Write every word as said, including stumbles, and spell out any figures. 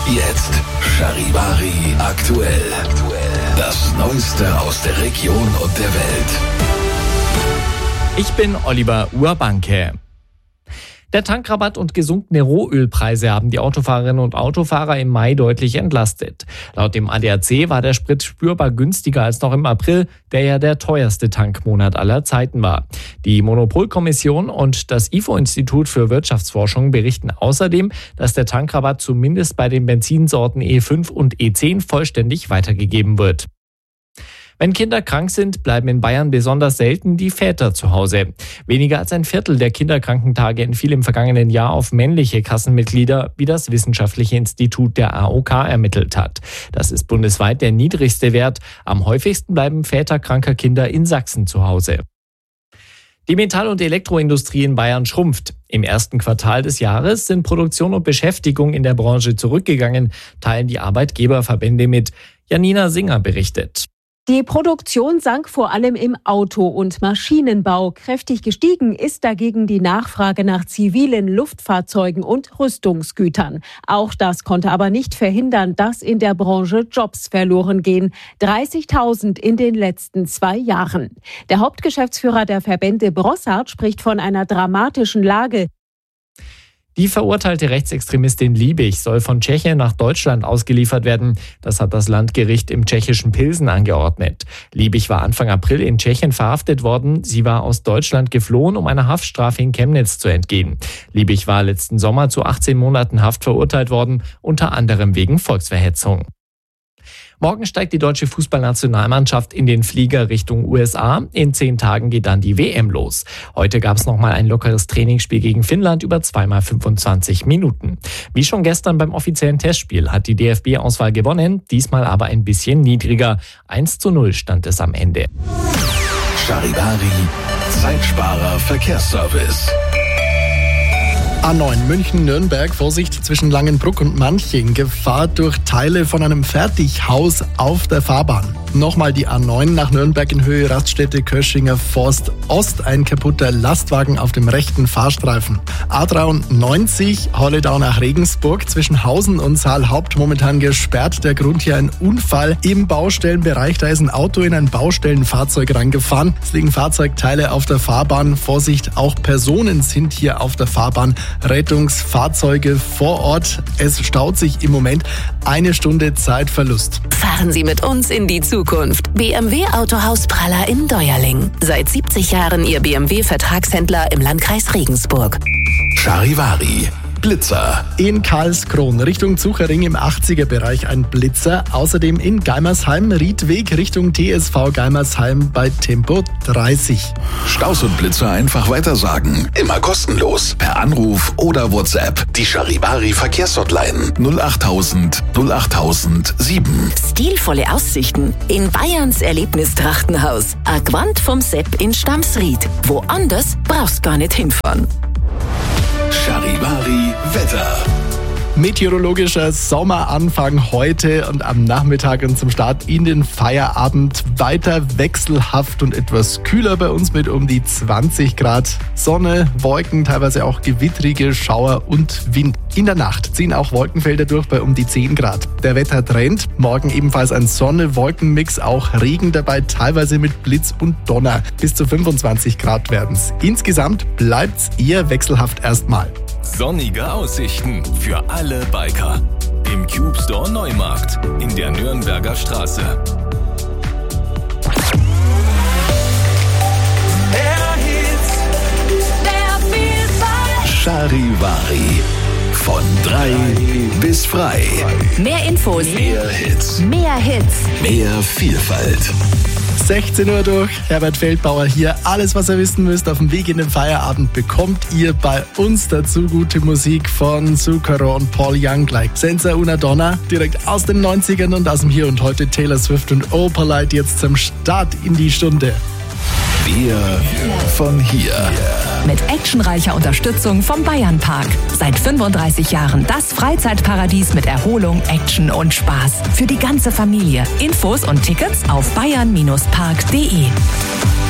Jetzt Charivari aktuell. Das Neueste aus der Region und der Welt. Ich bin Oliver Urbanke. Der Tankrabatt und gesunkene Rohölpreise haben die Autofahrerinnen und Autofahrer im Mai deutlich entlastet. Laut dem A D A C war der Sprit spürbar günstiger als noch im April, der ja der teuerste Tankmonat aller Zeiten war. Die Monopolkommission und das I F O-Institut für Wirtschaftsforschung berichten außerdem, dass der Tankrabatt zumindest bei den Benzinsorten E fünf und E zehn vollständig weitergegeben wird. Wenn Kinder krank sind, bleiben in Bayern besonders selten die Väter zu Hause. Weniger als ein Viertel der Kinderkrankentage entfiel im vergangenen Jahr auf männliche Kassenmitglieder, wie das Wissenschaftliche Institut der A O K ermittelt hat. Das ist bundesweit der niedrigste Wert. Am häufigsten bleiben Väter kranker Kinder in Sachsen zu Hause. Die Metall- und Elektroindustrie in Bayern schrumpft. Im ersten Quartal des Jahres sind Produktion und Beschäftigung in der Branche zurückgegangen, teilen die Arbeitgeberverbände mit. Janina Singer berichtet. Die Produktion sank vor allem im Auto- und Maschinenbau. Kräftig gestiegen ist dagegen die Nachfrage nach zivilen Luftfahrzeugen und Rüstungsgütern. Auch das konnte aber nicht verhindern, dass in der Branche Jobs verloren gehen. dreißigtausend in den letzten zwei Jahren. Der Hauptgeschäftsführer der Verbände Brossard spricht von einer dramatischen Lage. Die verurteilte Rechtsextremistin Liebig soll von Tschechien nach Deutschland ausgeliefert werden. Das hat das Landgericht im tschechischen Pilsen angeordnet. Liebig war Anfang April in Tschechien verhaftet worden. Sie war aus Deutschland geflohen, um einer Haftstrafe in Chemnitz zu entgehen. Liebig war letzten Sommer zu achtzehn Monaten Haft verurteilt worden, unter anderem wegen Volksverhetzung. Morgen steigt die deutsche Fußballnationalmannschaft in den Flieger Richtung U S A. In zehn Tagen geht dann die W M los. Heute gab es nochmal ein lockeres Trainingsspiel gegen Finnland über zweimal fünfundzwanzig Minuten. Wie schon gestern beim offiziellen Testspiel hat die D F B-Auswahl gewonnen, diesmal aber ein bisschen niedriger. eins zu null stand es am Ende. Charivari, Zeitsparer Verkehrsservice. A neun München-Nürnberg, Vorsicht zwischen Langenbruck und Manching, Gefahr durch Teile von einem Fertighaus auf der Fahrbahn. Nochmal die A neun nach Nürnberg in Höhe Raststätte Köschinger Forst Ost, ein kaputter Lastwagen auf dem rechten Fahrstreifen. A dreiundneunzig Holledau nach Regensburg, zwischen Hausen und Saalhaupt momentan gesperrt. Der Grund hier ein Unfall im Baustellenbereich. Da ist ein Auto in ein Baustellenfahrzeug reingefahren. Es liegen Fahrzeugteile auf der Fahrbahn. Vorsicht, auch Personen sind hier auf der Fahrbahn. Rettungsfahrzeuge vor Ort. Es staut sich im Moment. Eine Stunde Zeitverlust. Fahren Sie mit uns in die Zukunft. B M W Autohaus Praller in Deuerling. Seit siebzig Jahren Ihr B M W-Vertragshändler im Landkreis Regensburg. Charivari, Blitzer. In Karlskron Richtung Zuchering im achtziger-Bereich ein Blitzer. Außerdem in Geimersheim, Riedweg Richtung T S V Geimersheim bei Tempo dreißig. Staus und Blitzer einfach weitersagen. Immer kostenlos. Per Anruf oder WhatsApp. Die Charivari Verkehrshotline null achttausend null achttausend sieben. Stilvolle Aussichten in Bayerns Erlebnistrachtenhaus. Aquant vom Sepp in Stamsried. Woanders brauchst gar nicht hinfahren. Charivari Wetter. Meteorologischer Sommeranfang heute und am Nachmittag und zum Start in den Feierabend weiter wechselhaft und etwas kühler bei uns mit um die zwanzig Grad. Sonne, Wolken, teilweise auch gewittrige Schauer und Wind. In der Nacht ziehen auch Wolkenfelder durch bei um die zehn Grad. Der Wettertrend, morgen ebenfalls ein Sonne-Wolken-Mix, auch Regen dabei, teilweise mit Blitz und Donner. Bis zu fünfundzwanzig Grad werden's. Insgesamt bleibt's eher wechselhaft erstmal. Sonnige Aussichten für alle Biker. Im Cube Store Neumarkt in der Nürnberger Straße. Charivari. Von drei bis frei. Mehr Infos. Mehr Hits. Mehr Hits. Mehr Vielfalt. sechzehn Uhr durch, Herbert Feldbauer hier. Alles, was ihr wissen müsst auf dem Weg in den Feierabend, bekommt ihr bei uns. Dazu gute Musik von Zucchero und Paul Young, gleich Senza una Donna, direkt aus den neunzigern und aus dem Hier und Heute Taylor Swift und Opalite jetzt zum Start in die Stunde. Wir von hier. Mit actionreicher Unterstützung vom Bayernpark. Seit fünfunddreißig Jahren das Freizeitparadies mit Erholung, Action und Spaß. Für die ganze Familie. Infos und Tickets auf bayern Bindestrich park punkt de.